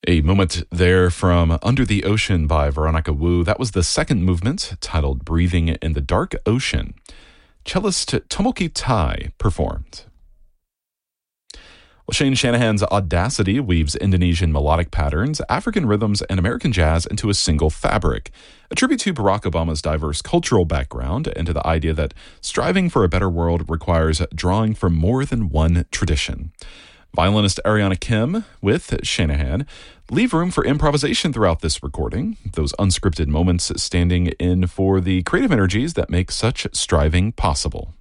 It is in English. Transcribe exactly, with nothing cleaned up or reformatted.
A moment there from Under the Ocean by Veronica Wu. That was the second movement, titled Breathing in the Dark Ocean. Cellist Tomoki Tai performed. Well, Shane Shanahan's Audacity weaves Indonesian melodic patterns, African rhythms, and American jazz into a single fabric, a tribute to Barack Obama's diverse cultural background and to the idea that striving for a better world requires drawing from more than one tradition. Violinist Ariana Kim with Shanahan leave room for improvisation throughout this recording, those unscripted moments standing in for the creative energies that make such striving possible.